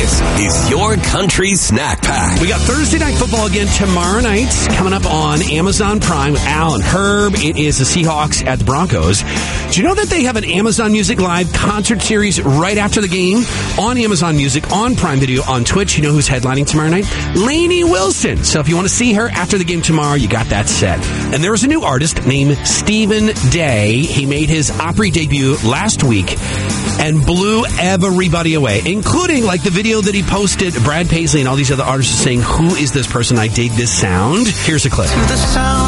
This is your country snack pack. We got Thursday Night Football again tomorrow night, coming up on Amazon Prime with Al and Herb. It is the Seahawks at the Broncos. Do you know that they have an Amazon Music Live concert series right after the game on Amazon Music, on Prime Video, on Twitch? You know who's headlining tomorrow night? Lainey Wilson. So if you want to see her after the game tomorrow, you got that set. And there is a new artist named Stephen Day. He made his Opry debut last week and blew everybody away, including like the video that he posted. Brad Paisley and all these other artists are saying, who is this person? I dig this sound. Here's a clip.